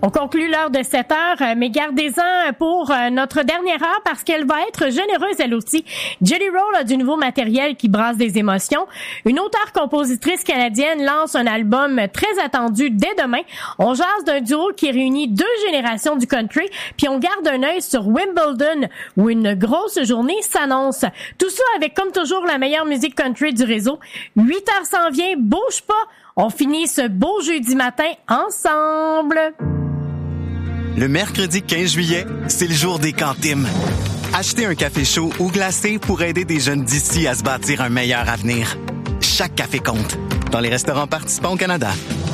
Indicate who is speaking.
Speaker 1: On conclut l'heure de 7 heures, mais gardez-en pour notre dernière heure parce qu'elle va être généreuse elle aussi. Jelly Roll a du nouveau matériel qui brasse des émotions. Une auteure-compositrice canadienne lance un album très attendu dès demain. On jase d'un duo qui réunit 2 générations du country, puis on garde un œil sur Wimbledon où une grosse journée s'annonce. Tout ça avec comme toujours la meilleure musique country du réseau. 8 heures s'en vient, bouge pas. On finit ce beau jeudi matin ensemble.
Speaker 2: Le mercredi 15 juillet, c'est le jour des cantines. Achetez un café chaud ou glacé pour aider des jeunes d'ici à se bâtir un meilleur avenir. Chaque café compte. Dans les restaurants participants au Canada.